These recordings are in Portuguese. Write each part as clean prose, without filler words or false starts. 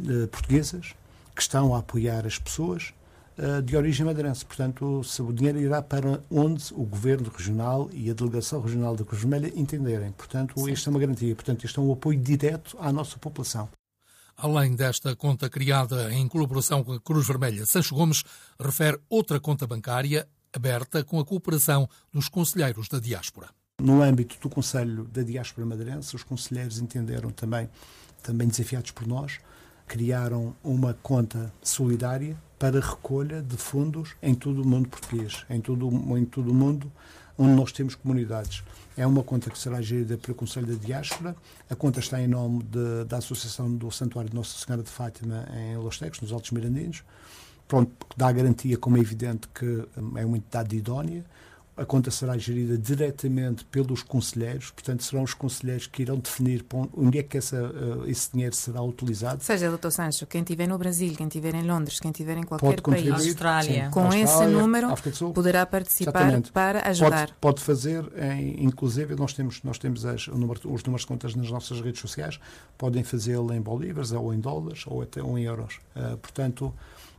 portuguesas que estão a apoiar as pessoas de origem madeirense. Portanto, o dinheiro irá para onde o Governo Regional e a Delegação Regional da Cruz Vermelha entenderem. Portanto, isto é uma garantia. Portanto, isto é um apoio direto à nossa população. Além desta conta criada em colaboração com a Cruz Vermelha, Sancho Gomes refere outra conta bancária aberta com a cooperação dos conselheiros da diáspora. No âmbito do Conselho da Diáspora Madeirense, os conselheiros entenderam também desafiados por nós, criaram uma conta solidária para recolha de fundos em todo o mundo português, em todo o mundo onde nós temos comunidades. É uma conta que será gerida pelo Conselho da Diáspora. A conta está em nome da Associação do Santuário de Nossa Senhora de Fátima em Los Tecos, nos Altos Mirandinos. Pronto, dá a garantia, como é evidente, que é uma entidade idónea. A conta será gerida diretamente pelos conselheiros, portanto serão os conselheiros que irão definir onde é que esse dinheiro será utilizado. Ou seja, Dr. Sancho, quem estiver no Brasil, quem estiver em Londres, quem estiver em qualquer país, Austrália, com esse número, poderá participar. Exatamente. Para ajudar. Pode fazer, inclusive, nós temos os números de contas nas nossas redes sociais, podem fazê-lo em bolívares, ou em dólares, ou até em euros. Portanto,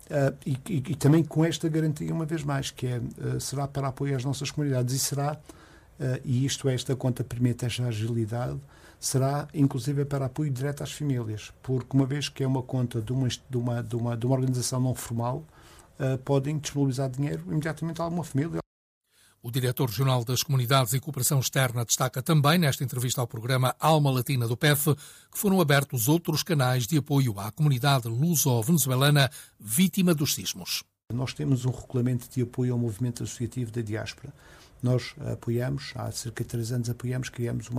e também com esta garantia, uma vez mais, que será para apoio às nossas comunidades e esta conta permite esta agilidade, será inclusive para apoio direto às famílias, porque uma vez que é uma conta de uma organização não formal, podem disponibilizar dinheiro imediatamente a alguma família. O diretor regional das Comunidades e Cooperação Externa destaca também, nesta entrevista ao programa Alma Latina do PEF, que foram abertos outros canais de apoio à comunidade luso-venezuelana vítima dos sismos. Nós temos um regulamento de apoio ao movimento associativo da diáspora. Nós apoiamos, há cerca de 3 anos criamos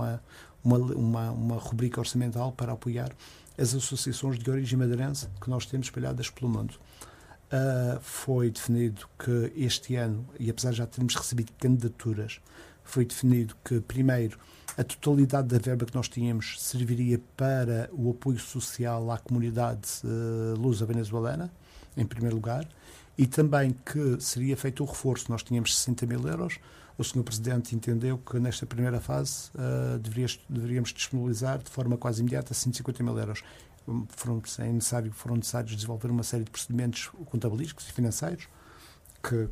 uma rubrica orçamental para apoiar as associações de origem madeirense que nós temos espalhadas pelo mundo. Foi definido que este ano, e apesar de já termos recebido candidaturas, foi definido que, primeiro, a totalidade da verba que nós tínhamos serviria para o apoio social à comunidade luso-venezuelana, em primeiro lugar, e também que seria feito o reforço. Nós tínhamos 60 mil euros. O Sr. Presidente entendeu que nesta primeira fase deveríamos disponibilizar de forma quase imediata 150 mil euros. Foram necessários desenvolver uma série de procedimentos contabilísticos e financeiros que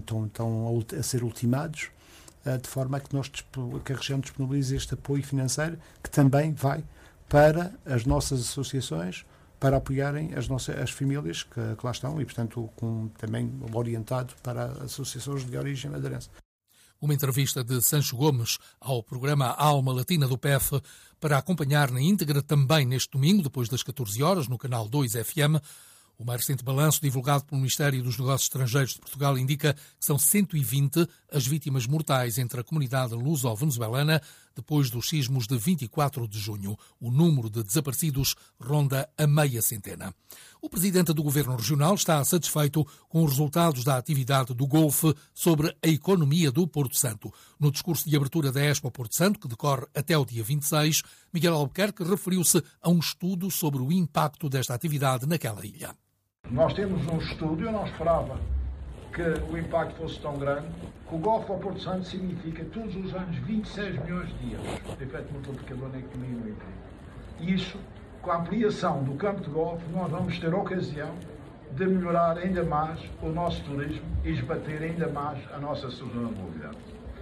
estão a ser ultimados, de forma a que a região disponibilize este apoio financeiro, que também vai para as nossas associações, para apoiarem as famílias que lá estão e, portanto, também orientado para associações de origem madeirense. Uma entrevista de Sancho Gomes ao programa Alma Latina do PEF para acompanhar na íntegra também neste domingo, depois das 14 horas, no canal 2 FM. O mais recente balanço divulgado pelo Ministério dos Negócios Estrangeiros de Portugal indica que são 120 as vítimas mortais entre a comunidade luso-venezuelana depois dos sismos de 24 de junho. O número de desaparecidos ronda a meia centena. O presidente do Governo Regional está satisfeito com os resultados da atividade do Golfe sobre a economia do Porto Santo. No discurso de abertura da Expo Porto Santo, que decorre até o dia 26, Miguel Albuquerque referiu-se a um estudo sobre o impacto desta atividade naquela ilha. Nós temos um estudo, eu não esperava que o impacto fosse tão grande, que o Golfe ao Porto Santo significa todos os anos 26 milhões de euros de efeito multiplicador na economia e no emprego. E isso, com a ampliação do campo de golfe, nós vamos ter ocasião de melhorar ainda mais o nosso turismo e esbater ainda mais a nossa sustentabilidade.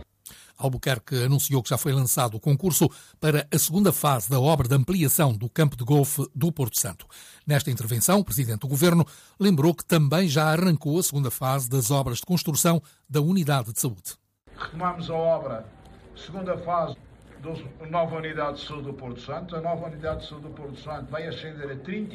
Albuquerque anunciou que já foi lançado o concurso para a segunda fase da obra de ampliação do campo de golfe do Porto Santo. Nesta intervenção, o Presidente do Governo lembrou que também já arrancou a segunda fase das obras de construção da unidade de saúde. Retomamos a obra, segunda fase da nova unidade de saúde do Porto Santo. A nova unidade de saúde do Porto Santo vai ascender a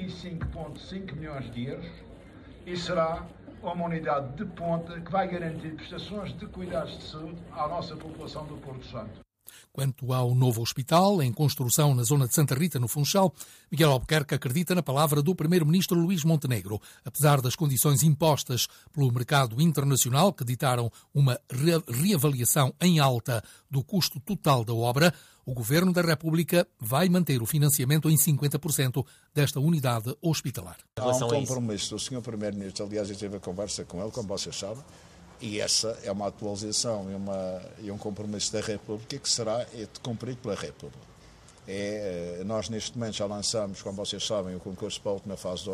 35,5 milhões de euros e será uma unidade de ponta que vai garantir prestações de cuidados de saúde à nossa população do Porto Santo. Quanto ao novo hospital, em construção na zona de Santa Rita, no Funchal, Miguel Albuquerque acredita na palavra do primeiro-ministro Luís Montenegro. Apesar das condições impostas pelo mercado internacional, que ditaram uma reavaliação em alta do custo total da obra, o Governo da República vai manter o financiamento em 50% desta unidade hospitalar. Há um compromisso do Sr. Primeiro-Ministro, aliás, eu tive a conversa com ele, como vocês sabem, e essa é uma atualização e um compromisso da República que será de cumprir pela República. Nós, neste momento, já lançamos, como vocês sabem, o concurso para a última fase